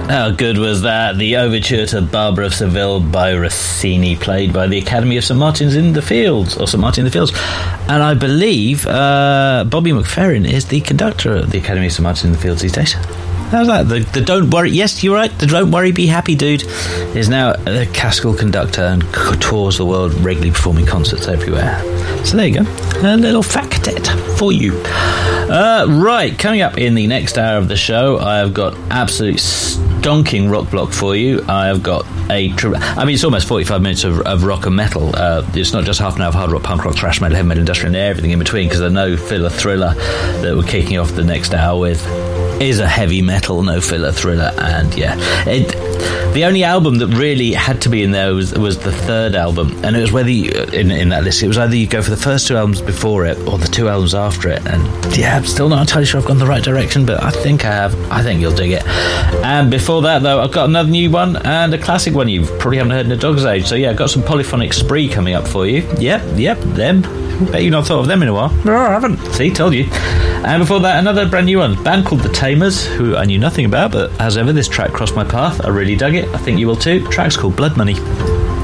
How good was that? The overture to Barbara of Seville by Rossini, played by the Academy of St Martin's in the Fields, or St Martin in the Fields. And I believe Bobby McFerrin is the conductor of the Academy of St Martin in the Fields these days. How's that? The Don't Worry... Yes, you're right. The Don't Worry, Be Happy dude is now a classical conductor and tours the world, regularly performing concerts everywhere. So there you go. A little factet for you. Right, coming up in the next hour of the show, I have got absolute stonking rock block for you. I have got it's almost 45 minutes of rock and metal. It's not just half an hour of hard rock, punk rock, thrash metal, heavy metal, industrial, and everything in between, because I know filler thriller that we're kicking off the next hour with is a heavy metal, no filler thriller. And the only album that really had to be in there was the third album, and it was whether in that list it was either you go for the first two albums before it or the two albums after it. And I'm still not entirely sure I've gone the right direction, but I think I have. I think you'll dig it. And before that, though, I've got another new one and a classic one you probably haven't heard in a dog's age. So yeah, I've got some Polyphonic Spree coming up for you. Yep, them. Bet you've not thought of them in a while. No, I haven't. See, told you. And before that, another brand new one. Band called The Tamers, who I knew nothing about, but as ever, this track crossed my path. I really dug it. I think you will too. The track's called Blood Money.